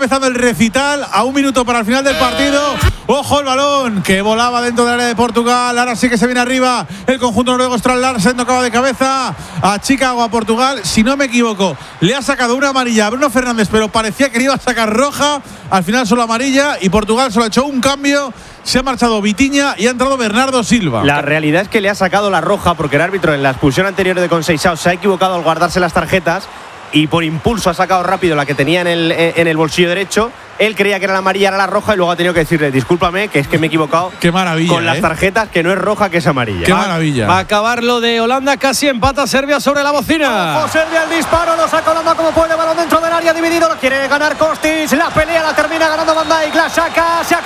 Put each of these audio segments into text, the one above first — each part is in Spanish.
empezando el recital a 1 minuto para el final del partido. Ojo el balón que volaba dentro del área de Portugal. Ahora sí que se viene arriba el conjunto noruego. Strand Larsen tocaba de cabeza a Chicago, a Portugal. Si no me equivoco, le ha sacado una amarilla a Bruno Fernández, pero parecía que le iba a sacar roja. Al final solo amarilla y Portugal solo ha hecho un cambio. Se ha marchado Vitinha y ha entrado Bernardo Silva. La realidad es que le ha sacado la roja porque el árbitro en la expulsión anterior de Conceição se ha equivocado al guardarse las tarjetas y por impulso ha sacado rápido la que tenía en el bolsillo derecho. Él creía que era la amarilla, era la roja y luego ha tenido que decirle discúlpame, que es que me he equivocado. Qué maravilla, con las tarjetas, que no es roja, que es amarilla. Qué maravilla. Va a acabar lo de Holanda, casi empata Serbia sobre la bocina. Ojo, Serbia el disparo, lo saca Holanda como puede, balón dentro del área dividido, lo quiere ganar Kostic, la pelea la termina ganando Van Dijk, la saca, se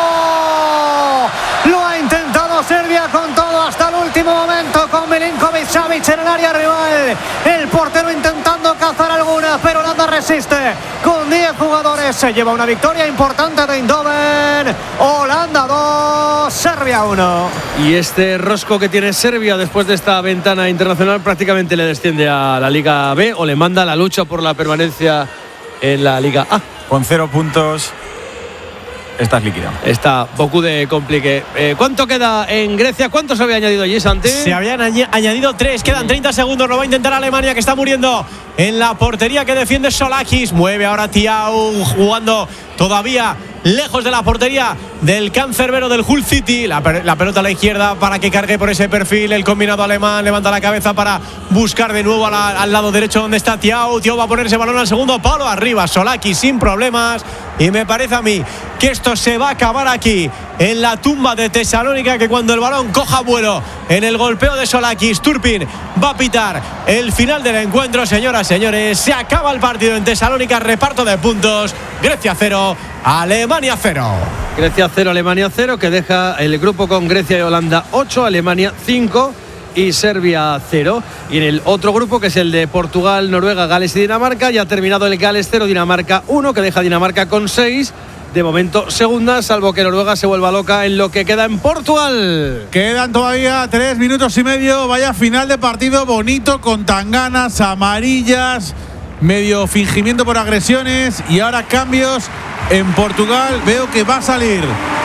acabó. Lo ha intentado Serbia con todo hasta el último momento con Milinković-Savić en el área rival. El portero intentando cazar alguna, pero Holanda resiste. Con 10 jugadores se lleva una victoria importante de Eindhoven. Holanda 2, Serbia 1. Y este rosco que tiene Serbia después de esta ventana internacional prácticamente le desciende a la Liga B o le manda la lucha por la permanencia en la Liga A. Con 0 puntos estás líquida. Está poco de complique. ¿Cuánto queda en Grecia? ¿Cuánto se había añadido allí, Santi? Se habían añadido 3, quedan 30 segundos. Lo va a intentar Alemania, que está muriendo en la portería que defiende Solakis. Mueve ahora Thiaw, jugando todavía lejos de la portería del cancerbero del Hull City. La pelota a la izquierda para que cargue por ese perfil el combinado alemán. Levanta la cabeza para buscar de nuevo al lado derecho donde está Thiaw. Thiaw va a ponerse balón al segundo palo. Arriba Solakis sin problemas. Y me parece a mí que esto se va a acabar aquí en la tumba de Tesalónica, que cuando el balón coja vuelo en el golpeo de Solakis, Turpin va a pitar el final del encuentro. Señoras, señores, se acaba el partido en Tesalónica. Reparto de puntos. Grecia 0, Alemania 0. Grecia 0, Alemania 0, que deja el grupo con Grecia y Holanda 8, Alemania 5 y Serbia 0. Y en el otro grupo, que es el de Portugal, Noruega, Gales y Dinamarca, ya ha terminado el Gales 0, Dinamarca 1, que deja a Dinamarca con 6. De momento segunda, salvo que Noruega se vuelva loca en lo que queda en Portugal. Quedan todavía 3 minutos y medio. Vaya final de partido bonito, con tanganas, amarillas, medio fingimiento por agresiones. Y ahora cambios en Portugal. Veo que va a salir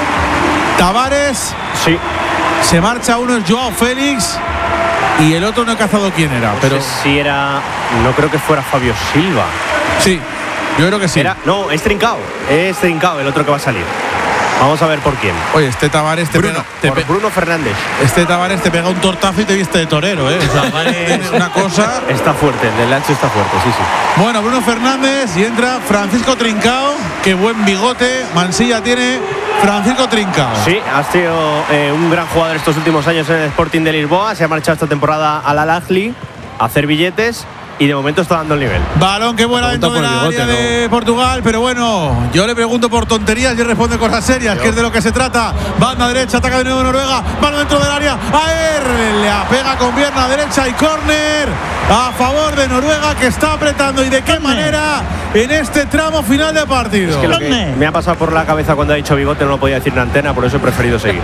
Tavares. Sí. Se marcha uno, es Joao Félix. Y el otro no he cazado quién era. Pero si era. No creo que fuera Fabio Silva. Sí, yo creo que sí. No, es Trincao. Es Trincao el otro que va a salir. Vamos a ver por quién. Oye, este Tavares te Bruno, Bruno Fernández. Este Tavares te pega un tortazo y te viste de torero, ¿eh? Es una cosa. Está fuerte, el del Lazio está fuerte, sí. Bueno, Bruno Fernández y entra Francisco Trincao. Qué buen bigote Mansilla tiene Francisco Trincao. Sí, ha sido un gran jugador estos últimos años en el Sporting de Lisboa. Se ha marchado esta temporada al Al-Ahly a hacer billetes. Y de momento está dando el nivel. Balón que vuela dentro del área de Portugal. Pero bueno, yo le pregunto por tonterías y él responde cosas serias, que es de lo que se trata. Banda derecha, ataca de nuevo Noruega. Balón dentro del área. Aer le pega con pierna derecha y córner a favor de Noruega, que está apretando. ¿Y de qué manera en este tramo final de partido? Es que lo que me ha pasado por la cabeza cuando ha dicho bigote no lo podía decir en antena, por eso he preferido seguir.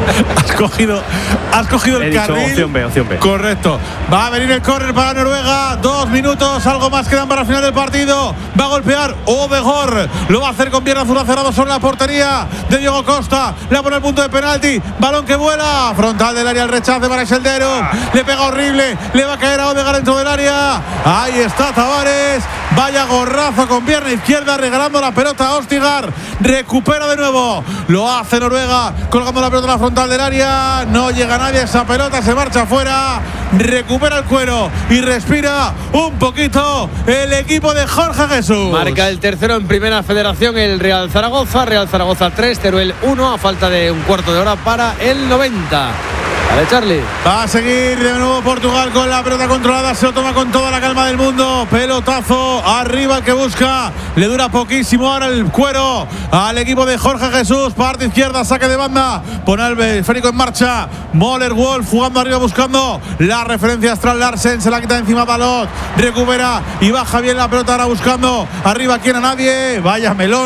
has cogido el carril. Opción B. Correcto. Va a venir el córner para Noruega. 2 minutos, algo más quedan para el final del partido. Va a golpear Odegaard. Lo va a hacer con pierna zurda cerrado sobre la portería de Diego Costa. Le va a poner el punto de penalti. Balón que vuela. Frontal del área, el rechace para Sheldero. Le pega horrible. Le va a caer a Odegaard dentro del área. Ahí está Tavares. Vaya gorrazo con pierna izquierda, regalando la pelota a Ostigar. Recupera de nuevo. Lo hace Noruega, colgando la pelota en la frontal del área. No llega nadie, esa pelota se marcha afuera. Recupera el cuero y respira un poquito el equipo de Jorge Jesús. Marca el tercero en Primera Federación el Real Zaragoza. Real Zaragoza 3, Teruel 1, a falta de un cuarto de hora para el 90. Vale, Charlie. Va a seguir de nuevo Portugal con la pelota controlada. Se lo toma con toda la calma del mundo. Pelotazo arriba el que busca. Le dura poquísimo ahora el cuero al equipo de Jorge Jesús. Parte izquierda, saque de banda. Pone al esférico en marcha. Möller Wolf jugando arriba buscando la referencia a Strand Larsen. Se la quita encima Dalot. Recupera y baja bien la pelota ahora buscando arriba quien a nadie. Vaya melón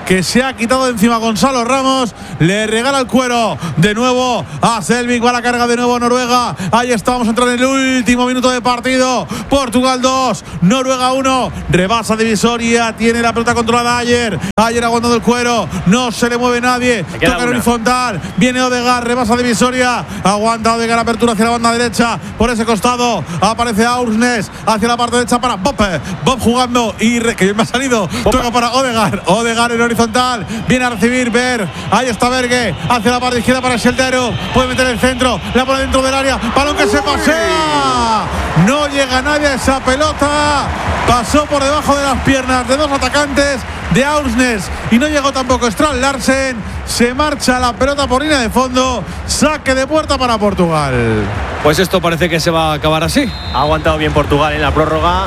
que se ha quitado de encima Gonzalo Ramos. Le regala el cuero de nuevo a Selvik. Va la carga de nuevo Noruega. Ahí estamos entrando en el último minuto de partido. Portugal 2, Noruega 1. Rebasa divisoria. Tiene la pelota controlada Ayer aguantando el cuero. No se le mueve nadie. Toca en horizontal. Viene Odegaard. Rebasa divisoria. Aguanta Odegaard. Apertura hacia la banda derecha. Por ese costado aparece Aursnes. Hacia la parte derecha para Bob. Bob jugando. Y que bien me ha salido. Toca para Odegaard. Odegaard en horizontal. Viene a recibir Berg. Ahí está Berge. Hacia la parte izquierda para Sheltero. Puede meter el centro. La pone dentro del área. Balón que se pasea. No llega nadie a esa pelota. Pasó por debajo de las piernas de dos atacantes de Aursnes y no llegó tampoco Strand Larsen. Se marcha la pelota por línea de fondo. Saque de puerta para Portugal. Pues esto parece que se va a acabar así. Ha aguantado bien Portugal en la prórroga,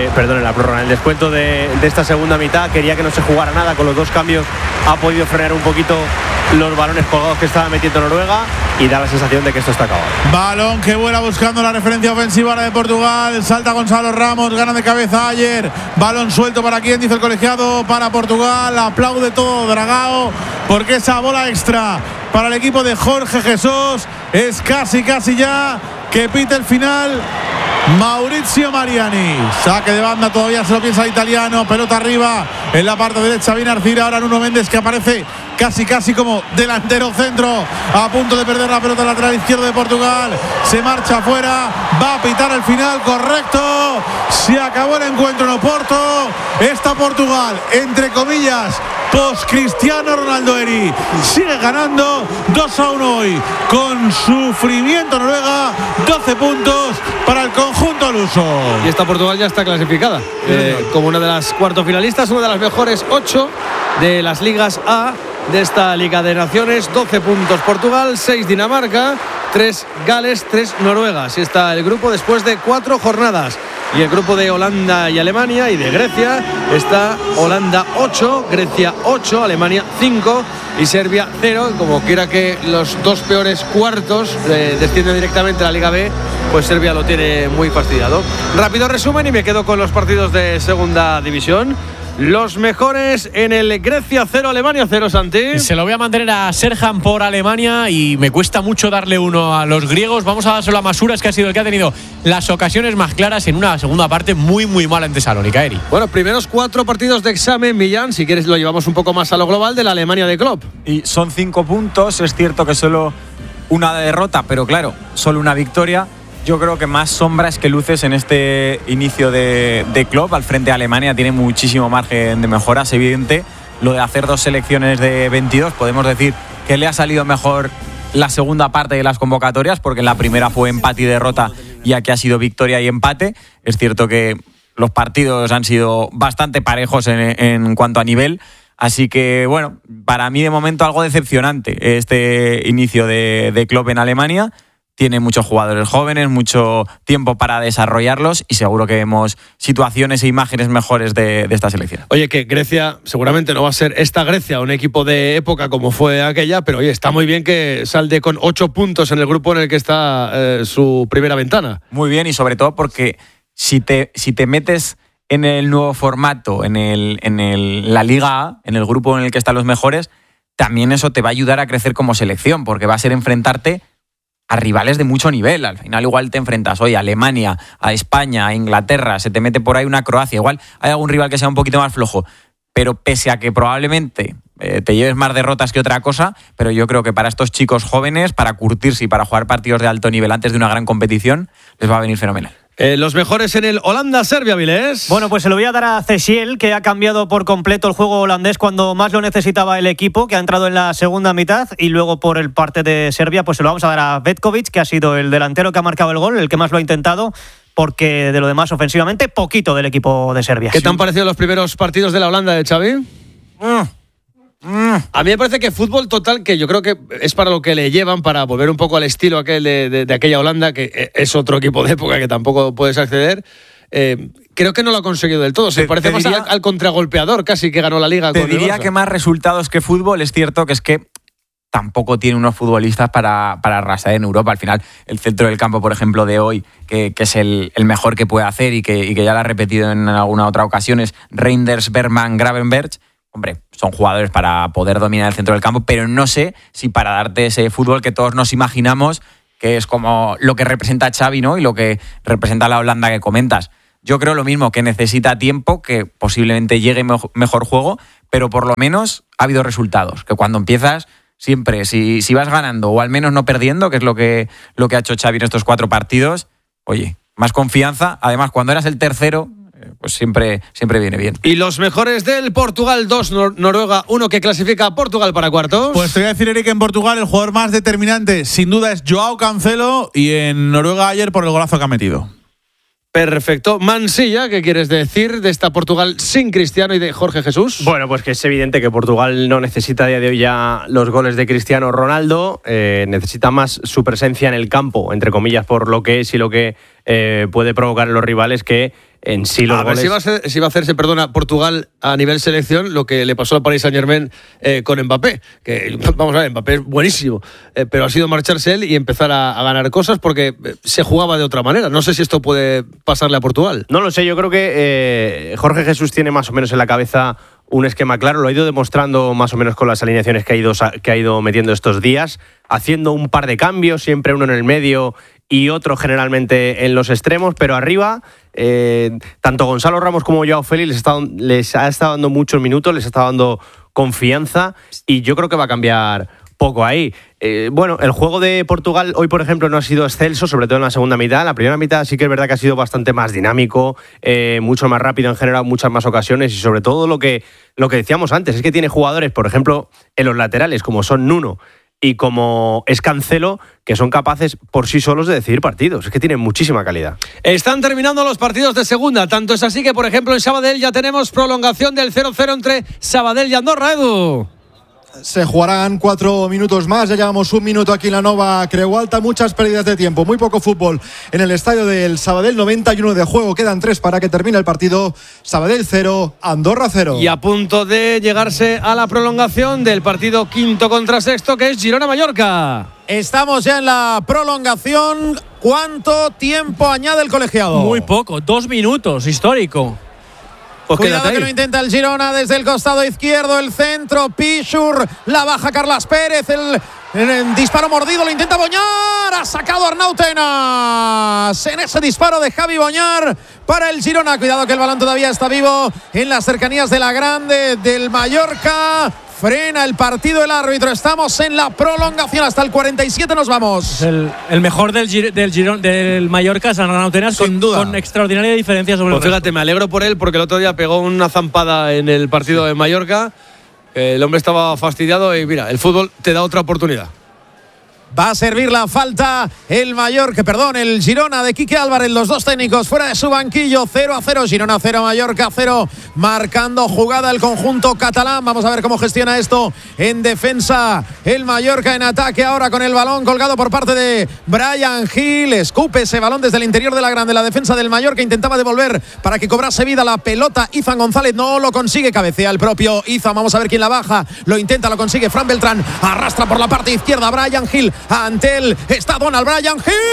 en el descuento de esta segunda mitad. Quería que no se jugara nada. Con los dos cambios ha podido frenar un poquito los balones colgados que estaba metiendo Noruega y da la sensación de que esto está acabado. Balón que vuela buscando la referencia ofensiva de Portugal. Salta Gonzalo Ramos, gana de cabeza Ayer. Balón suelto para quien, dice el colegiado, para Portugal. Aplaude todo Dragao porque esa bola extra para el equipo de Jorge Jesús es casi ya que pite el final Maurizio Mariani. Saque de banda, todavía se lo piensa el italiano. Pelota arriba en la parte derecha. Viene Arcira, ahora Nuno Méndez, que aparece casi como delantero centro, a punto de perder la pelota lateral izquierdo de Portugal. Se marcha afuera, va a pitar el final, correcto. Se acabó el encuentro en Oporto. Está Portugal, entre comillas, post Cristiano Ronaldo Eri. Sigue ganando 2-1 hoy. Con sufrimiento Noruega, 12 puntos para el conjunto luso. Y esta Portugal ya está clasificada como una de las cuartos finalistas, una de las mejores 8 de las ligas A de esta Liga de Naciones. 12 puntos Portugal, 6 Dinamarca, 3 Gales, 3 Noruega. Así está el grupo después de 4 jornadas. Y el grupo de Holanda y Alemania y de Grecia está Holanda 8, Grecia 8, Alemania 5 y Serbia 0. Como quiera que los dos peores cuartos descienden directamente a la Liga B, pues Serbia lo tiene muy fastidiado. Rápido resumen y me quedo con los partidos de segunda división. Los mejores en el Grecia 0, Alemania 0, Santi. Se lo voy a mantener a Serhan por Alemania y me cuesta mucho darle uno a los griegos. Vamos a dárselo a Masuras, que ha sido el que ha tenido las ocasiones más claras en una segunda parte muy mala en Tesalónica, Eri. Bueno, primeros 4 partidos de examen, Millán, si quieres lo llevamos un poco más a lo global, de la Alemania de Klopp. Y son 5 puntos, es cierto que solo una derrota, pero claro, solo una victoria. Yo creo que más sombras que luces en este inicio de Klopp al frente de Alemania. Tiene muchísimo margen de mejora, es evidente. Lo de hacer 2 selecciones de 22, podemos decir que le ha salido mejor la segunda parte de las convocatorias, porque en la primera fue empate y derrota y aquí ha sido victoria y empate. Es cierto que los partidos han sido bastante parejos en cuanto a nivel. Así que, bueno, para mí de momento algo decepcionante este inicio de Klopp en Alemania. Tiene muchos jugadores jóvenes, mucho tiempo para desarrollarlos y seguro que vemos situaciones e imágenes mejores de esta selección. Oye, que Grecia seguramente no va a ser esta Grecia, un equipo de época como fue aquella, pero oye, está muy bien que salde con 8 puntos en el grupo en el que está su primera ventana. Muy bien, y sobre todo porque si te metes en el nuevo formato, en la Liga A, en el grupo en el que están los mejores, también eso te va a ayudar a crecer como selección, porque va a ser enfrentarte a rivales de mucho nivel. Al final igual te enfrentas hoy a Alemania, a España, a Inglaterra, se te mete por ahí una Croacia. Igual hay algún rival que sea un poquito más flojo, pero pese a que probablemente te lleves más derrotas que otra cosa, pero yo creo que para estos chicos jóvenes, para curtirse y para jugar partidos de alto nivel antes de una gran competición, les va a venir fenomenal. Los mejores en el Holanda-Serbia, Vilés. Bueno, pues se lo voy a dar a Cesiel, que ha cambiado por completo el juego holandés cuando más lo necesitaba el equipo, que ha entrado en la segunda mitad, y luego por el parte de Serbia, pues se lo vamos a dar a Vetkovic, que ha sido el delantero que ha marcado el gol, el que más lo ha intentado, porque de lo demás ofensivamente poquito del equipo de Serbia. ¿Qué te han parecido los primeros partidos de la Holanda de Xavi? A mí me parece que fútbol total, que yo creo que es para lo que le llevan, para volver un poco al estilo aquel de aquella Holanda, que es otro equipo de época que tampoco puedes acceder. Creo que no lo ha conseguido del todo. Se parece más al contragolpeador casi que ganó la Liga. Te diría que más resultados que fútbol. Es cierto que es que tampoco tiene unos futbolistas para arrasar en Europa. Al final, el centro del campo, por ejemplo, de hoy, que es el mejor que puede hacer y que ya lo ha repetido en alguna otra ocasión, es Reinders, Bergman, Gravenberch, hombre, son jugadores para poder dominar el centro del campo, pero no sé si para darte ese fútbol que todos nos imaginamos, que es como lo que representa Xavi, ¿no? Y lo que representa la Holanda que comentas. Yo creo lo mismo, que necesita tiempo, que posiblemente llegue mejor juego, pero por lo menos ha habido resultados, que cuando empiezas siempre, si vas ganando o al menos no perdiendo, que es lo que ha hecho Xavi en estos 4 partidos, oye, más confianza. Además, cuando eras el tercero, pues siempre viene bien. Y los mejores del Portugal 2, Noruega 1, que clasifica a Portugal para cuartos. Pues te voy a decir, Eric, en Portugal el jugador más determinante sin duda es Joao Cancelo, y en Noruega ayer por el golazo que ha metido. Perfecto. Mansilla, ¿qué quieres decir de esta Portugal sin Cristiano y de Jorge Jesús? Bueno, pues que es evidente que Portugal no necesita a día de hoy ya los goles de Cristiano Ronaldo, necesita más su presencia en el campo, entre comillas, por lo que es y lo que puede provocar en los rivales, que en sí los goles... Si va a hacerse, Portugal a nivel selección lo que le pasó al Paris Saint-Germain con Mbappé, que vamos a ver, Mbappé es buenísimo, pero ha sido marcharse él y empezar a ganar cosas porque se jugaba de otra manera. No sé si esto puede pasarle a Portugal. No lo sé, yo creo que Jorge Jesús tiene más o menos en la cabeza un esquema claro, lo ha ido demostrando más o menos con las alineaciones que ha ido metiendo estos días, haciendo un par de cambios, siempre uno en el medio y otro generalmente en los extremos, pero arriba tanto Gonzalo Ramos como Joao Félix les ha estado dando muchos minutos, les ha estado dando confianza, y yo creo que va a cambiar poco ahí. Bueno, el juego de Portugal hoy, por ejemplo, no ha sido excelso, sobre todo en la segunda mitad. La primera mitad sí que es verdad que ha sido bastante más dinámico, mucho más rápido en general, muchas más ocasiones, y sobre todo lo que decíamos antes, es que tiene jugadores, por ejemplo, en los laterales, como son Nuno y como es Cancelo, que son capaces por sí solos de decidir partidos. Es que tienen muchísima calidad. Están terminando los partidos de segunda. Tanto es así que, por ejemplo, en Sabadell ya tenemos prolongación del 0-0 entre Sabadell y Andorra, Edu. Se jugarán 4 minutos más, ya llevamos 1 minuto aquí en la Nova Creu Alta, muchas pérdidas de tiempo, muy poco fútbol en el estadio del Sabadell, 91 de juego, quedan 3 para que termine el partido. Sabadell 0, Andorra 0. Y a punto de llegarse a la prolongación del partido quinto contra sexto, que es Girona-Mallorca. Estamos ya en la prolongación. ¿Cuánto tiempo añade el colegiado? Muy poco, 2 minutos, histórico. Pues cuidado que lo intenta el Girona desde el costado izquierdo, el centro, Pichur, la baja Carlas Pérez, el disparo mordido, lo intenta Boñar, ha sacado Arnau Tenas en ese disparo de Javi Boñar para el Girona. Cuidado que el balón todavía está vivo en las cercanías de la Grande del Mallorca. Frena el partido el árbitro. Estamos en la prolongación. Hasta el 47 nos vamos. El mejor del Mallorca es Arnau Tenas, con extraordinaria diferencia sobre el resto. Fíjate, me alegro por él porque el otro día pegó una zampada en el partido de Mallorca. El hombre estaba fastidiado y mira, el fútbol te da otra oportunidad. Va a servir la falta el Girona de Quique Álvarez, los dos técnicos fuera de su banquillo. 0-0, Girona 0, Mallorca 0, marcando jugada el conjunto catalán. Vamos a ver cómo gestiona esto en defensa el Mallorca, en ataque ahora con el balón colgado por parte de Bryan Gil. Escupe ese balón desde el interior de la Grande. La defensa del Mallorca intentaba devolver para que cobrase vida la pelota. Izan González no lo consigue, cabecea el propio Izan. Vamos a ver quién la baja, lo intenta, lo consigue Fran Beltrán, arrastra por la parte izquierda Bryan Gil. Ante él está Donald Bryan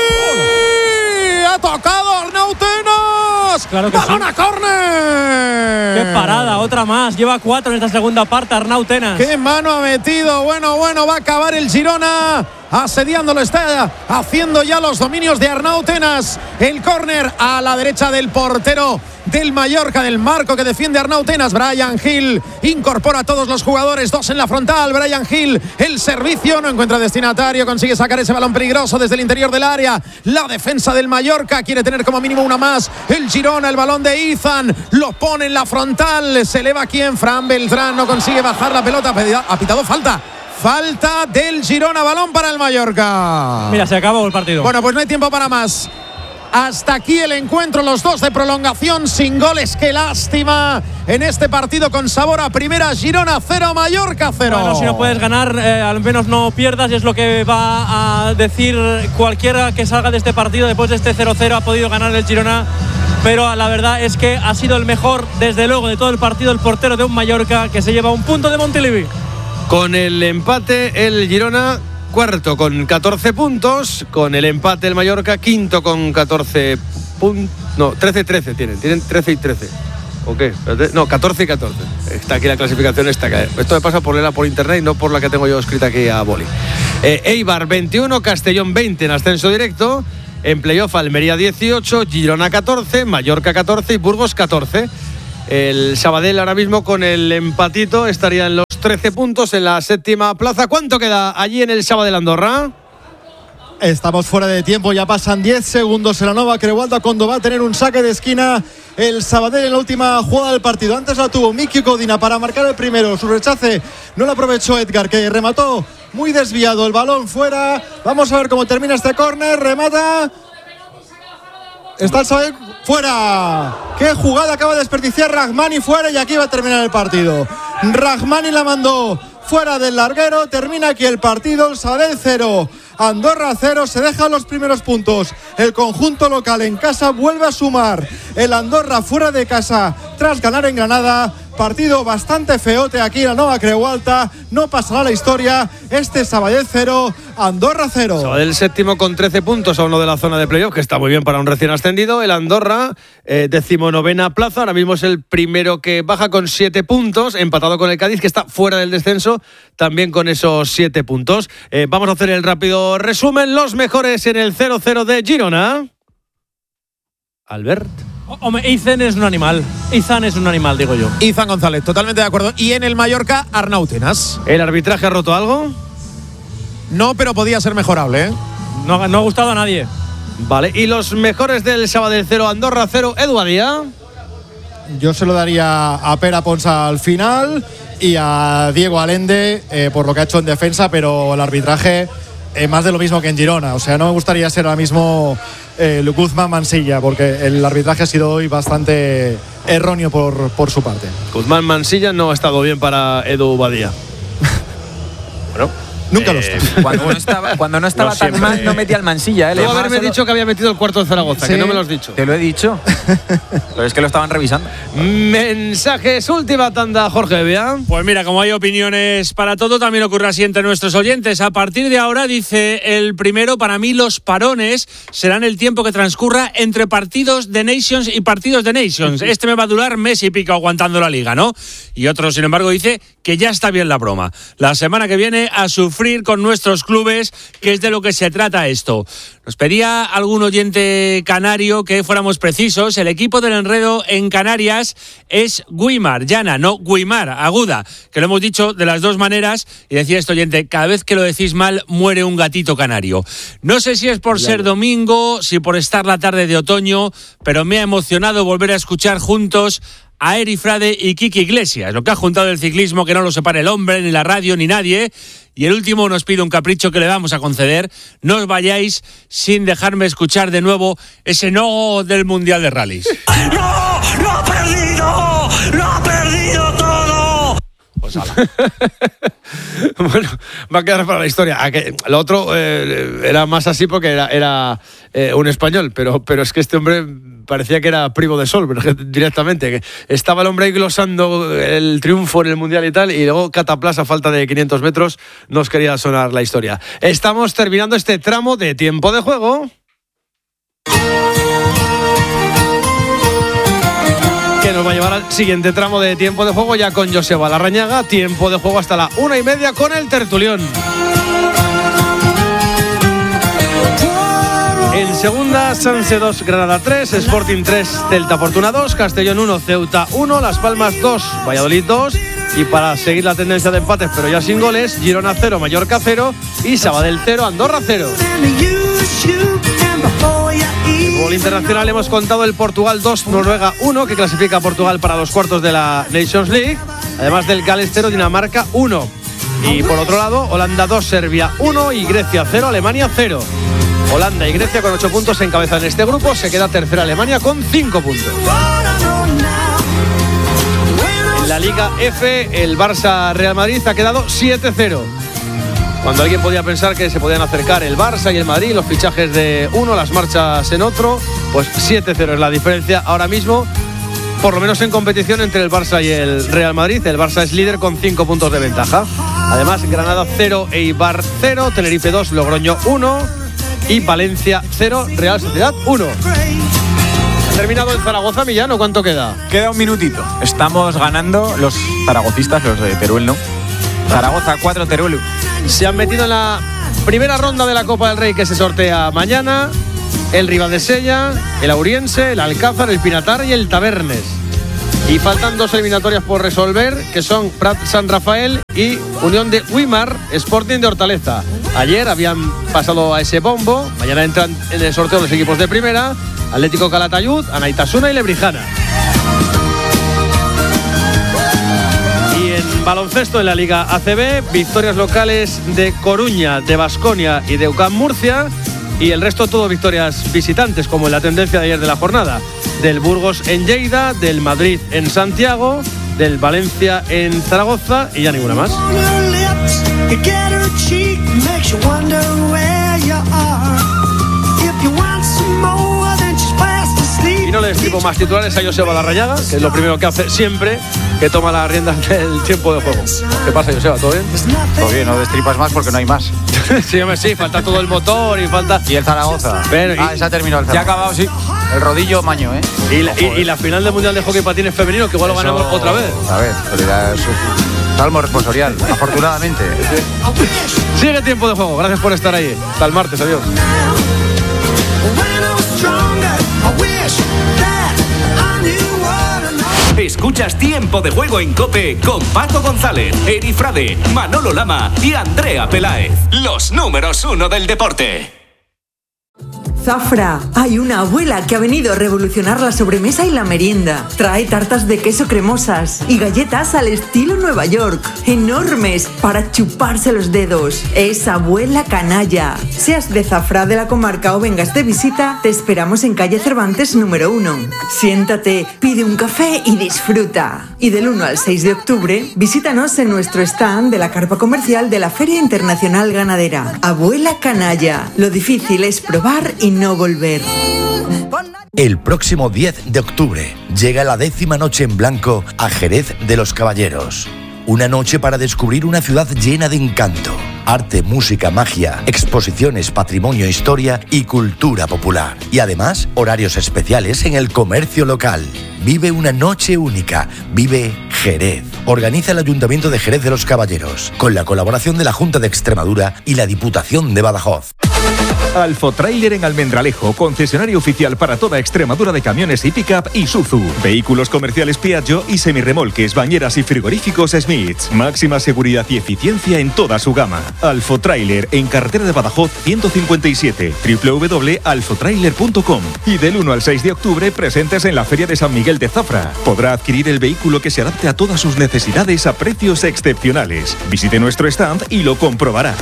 Gil. Ha tocado Arnau Tenas. Claro que balón sí. A córner. Qué parada, otra más. Lleva 4 en esta segunda parte Arnau Tenas. Qué mano ha metido. Bueno, va a acabar el Girona. Asediándolo, está haciendo ya los dominios de Arnau Tenas. El córner a la derecha del portero del Mallorca, del marco que defiende Arnau Tenas. Bryan Gil incorpora a todos los jugadores, 2 en la frontal. Bryan Gil, el servicio, no encuentra destinatario, consigue sacar ese balón peligroso desde el interior del área. La defensa del Mallorca quiere tener como mínimo una más. El Girona, el balón de Izan, lo pone en la frontal. Se eleva quien, Fran Beltrán, no consigue bajar la pelota. Ha pitado falta. Falta del Girona, balón para el Mallorca. Mira, se acabó el partido. Bueno, pues no hay tiempo para más. Hasta aquí el encuentro, los dos de prolongación sin goles. Qué lástima en este partido con sabor a primera. Girona 0, Mallorca 0. Bueno, si no puedes ganar, al menos no pierdas, y es lo que va a decir cualquiera que salga de este partido. Después de este 0-0 ha podido ganar el Girona, pero la verdad es que ha sido el mejor, desde luego, de todo el partido, el portero de un Mallorca que se lleva un punto de Montilivi. Con el empate el Girona cuarto con 14 puntos, con el empate el Mallorca quinto con 14 puntos. No, 13-13 tienen 13 y 13. ¿O qué? No, 14 y 14. Está aquí la clasificación esta. Esto me pasa por leerla por internet y no por la que tengo yo escrita aquí a boli. Eibar 21, Castellón 20 en ascenso directo. En playoff Almería 18, Girona 14, Mallorca 14 y Burgos 14. El Sabadell ahora mismo con el empatito estaría en los 13 puntos en la séptima plaza. ¿Cuánto queda allí en el Sabadell Andorra? Estamos fuera de tiempo, ya pasan 10 segundos en la Nova Creualta cuando va a tener un saque de esquina el Sabadell en la última jugada del partido. Antes la tuvo Miki Codina para marcar el primero, su rechace no lo aprovechó Edgar, que remató muy desviado el balón fuera. Vamos a ver cómo termina este córner, remata. Está el Sabadell fuera. Qué jugada acaba de desperdiciar Rahmani fuera y aquí va a terminar el partido. Rahmani la mandó fuera del larguero, termina aquí el partido, el Sabadell 0, Andorra 0, se dejan los primeros puntos. El conjunto local en casa vuelve a sumar. El Andorra fuera de casa tras ganar en Granada. Partido bastante feote aquí en la Nova Creualta. No pasará la historia. Este Sabadell 0, Andorra 0. Sabadell séptimo con 13 puntos a uno de la zona de playoff, que está muy bien para un recién ascendido. El Andorra, 19ª plaza. Ahora mismo es el primero que baja con 7 puntos, empatado con el Cádiz, que está fuera del descenso, también con esos 7 puntos. Vamos a hacer el rápido resumen. Los mejores en el 0-0 de Girona. Albert. Hombre, Izan es un animal. Izan es un animal, digo yo. Izan González, totalmente de acuerdo. Y en el Mallorca, Arnau Tenas. ¿El arbitraje ha roto algo? No, pero podía ser mejorable, ¿eh? No ha gustado a nadie. Vale, y los mejores del Sabadell 0, Andorra 0, Edu Badía. Yo se lo daría a Pera Ponsa al final y a Diego Allende por lo que ha hecho en defensa, pero el arbitraje más de lo mismo que en Girona. O sea, no me gustaría ser ahora mismo Guzmán Mansilla, porque el arbitraje ha sido hoy bastante erróneo por su parte. Guzmán Mansilla no ha estado bien para Edu Badía. Bueno, nunca lo está. Cuando no estaba tan mal, no metía al Mansilla. Tú haberme dicho que había metido el cuarto de Zaragoza, ¿Sí? Que no me lo has dicho. Te lo he dicho. Pero es que lo estaban revisando. Mensajes, última tanda, Jorge Bea. Pues mira, como hay opiniones para todo, también ocurre así entre nuestros oyentes. A partir de ahora, dice el primero, para mí los parones serán el tiempo que transcurra entre partidos de Nations y partidos de Nations. Este me va a durar mes y pico aguantando la liga, ¿no? Y otro, sin embargo, dice que ya está bien la broma. La semana que viene a sufrir con nuestros clubes, que es de lo que se trata esto. Nos pedía algún oyente canario que fuéramos precisos. El equipo del enredo en Canarias es Guimar, llana, no Guimar, aguda, que lo hemos dicho de las dos maneras. Y decía este oyente, cada vez que lo decís mal, muere un gatito canario. No sé si es por ser domingo, si por estar la tarde de otoño, pero me ha emocionado volver a escuchar juntos a Eri Frade y Kiki Iglesias, lo que ha juntado el ciclismo, que no lo separe el hombre, ni la radio, ni nadie. Y el último nos pide un capricho que le vamos a conceder. No os vayáis sin dejarme escuchar de nuevo ese no del Mundial de Rallys. ¡No! ¡Lo ha perdido! ¡Lo ha perdido todo! Pues ala. Bueno, va a quedar para la historia. Lo otro era más así porque era un español, pero es que este hombre parecía que era primo de Sol, directamente. Que estaba el hombre ahí glosando el triunfo en el Mundial y tal, y luego cataplas a falta de 500 metros nos quería sonar la historia. Estamos terminando este tramo de tiempo de juego. Que nos va a llevar al siguiente tramo de tiempo de juego ya con Joseba Larrañaga. Tiempo de juego hasta la 1:30 con el tertulión. En segunda, Sanse 2, Granada 3, Sporting 3, Celta Fortuna 2, Castellón 1, Ceuta 1, Las Palmas 2, Valladolid 2. Y para seguir la tendencia de empates, pero ya sin goles, Girona 0, Mallorca 0 y Sabadell 0, Andorra 0. En fútbol internacional hemos contado el Portugal 2, Noruega 1, que clasifica a Portugal para los cuartos de la Nations League, además del Gales 0, Dinamarca 1. Y por otro lado, Holanda 2, Serbia 1 y Grecia 0, Alemania 0. Holanda y Grecia con 8 puntos encabezan este grupo, se queda tercera Alemania con 5 puntos. En la Liga F, el Barça-Real Madrid ha quedado 7-0. Cuando alguien podía pensar que se podían acercar el Barça y el Madrid, los fichajes de uno, las marchas en otro, pues 7-0 es la diferencia ahora mismo, por lo menos en competición entre el Barça y el Real Madrid. El Barça es líder con 5 puntos de ventaja. Además, Granada 0, Eibar 0, Tenerife 2, Logroño 1 y Valencia 0, Real Sociedad 1. Terminado en Zaragoza, Millán, ¿cuánto queda? Queda un minutito. Estamos ganando los zaragocistas, los de Teruel, ¿no? Zaragoza 4, Teruel. Se han metido en la primera ronda de la Copa del Rey que se sortea mañana. El Ribadesella, el Auriense, el Alcázar, el Pinatar y el Tabernes. Y faltan 2 eliminatorias por resolver, que son Prat San Rafael y Unión de Uimar, Sporting de Hortaleza. Ayer habían pasado a ese bombo. Mañana entran en el sorteo los equipos de primera: Atlético Calatayud, Anaitasuna y Lebrijana. Y en baloncesto en la Liga ACB, victorias locales de Coruña, de Baskonia y de UCAM Murcia. Y el resto todo victorias visitantes, como en la tendencia de ayer de la jornada. Del Burgos en Lleida, del Madrid en Santiago, del Valencia en Zaragoza y ya ninguna más. Y no le destripo más titulares a Joseba Larrañaga, que es lo primero que hace siempre que toma las riendas del tiempo de juego. ¿Qué pasa, Joseba? ¿Todo bien? Todo bien, no destripas más porque no hay más. Sí, hombre, sí, falta todo el motor y falta... Y el Zaragoza. Ya ha terminado el Zaragoza. Ya ha acabado, sí. El rodillo maño, ¿eh? Y la final del Mundial de Hockey Patines Femenino, que igual lo ganamos otra vez. A ver, pero ya es salmo responsorial, afortunadamente. Sigue tiempo de juego, gracias por estar ahí. Hasta el martes, adiós. Escuchas Tiempo de Juego en COPE con Paco González, Eri Frade, Manolo Lama y Andrea Peláez. Los números 1 del deporte. Zafra, hay una abuela que ha venido a revolucionar la sobremesa y la merienda. Trae tartas de queso cremosas y galletas al estilo Nueva York, enormes para chuparse los dedos. Es Abuela Canalla. Seas de Zafra, de la comarca o vengas de visita, te esperamos en calle Cervantes número 1. Siéntate, pide un café y disfruta. Y del 1 al 6 de octubre, visítanos en nuestro stand de la carpa comercial de la Feria Internacional Ganadera. Abuela Canalla, lo difícil es probar y no volver. El próximo 10 de octubre llega la 10ª noche en blanco a Jerez de los Caballeros. Una noche para descubrir una ciudad llena de encanto, arte, música, magia, exposiciones, patrimonio, historia y cultura popular. Y además, horarios especiales en el comercio local. Vive una noche única. Vive Jerez. Organiza el Ayuntamiento de Jerez de los Caballeros, con la colaboración de la Junta de Extremadura y la Diputación de Badajoz. Alfotrailer en Almendralejo, concesionario oficial para toda Extremadura de camiones y pick-up Isuzu. Vehículos comerciales Piaggio y semirremolques, bañeras y frigoríficos Smiths. Máxima seguridad y eficiencia en toda su gama. Alfotrailer en carretera de Badajoz 157, www.alfotrailer.com. Y del 1 al 6 de octubre presentes en la Feria de San Miguel de Zafra. Podrá adquirir el vehículo que se adapte a todas sus necesidades a precios excepcionales. Visite nuestro stand y lo comprobará.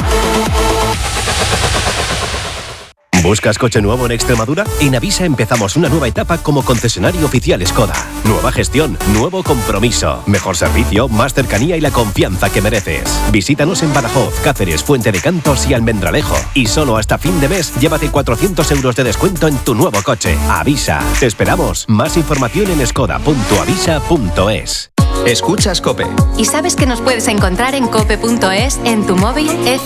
¿Buscas coche nuevo en Extremadura? En Avisa empezamos una nueva etapa como concesionario oficial Skoda. Nueva gestión, nuevo compromiso, mejor servicio, más cercanía y la confianza que mereces. Visítanos en Badajoz, Cáceres, Fuente de Cantos y Almendralejo. Y solo hasta fin de mes, llévate 400 euros de descuento en tu nuevo coche. Avisa. Te esperamos. Más información en skoda.avisa.es. Escuchas COPE. ¿Y sabes que nos puedes encontrar en cope.es, en tu móvil,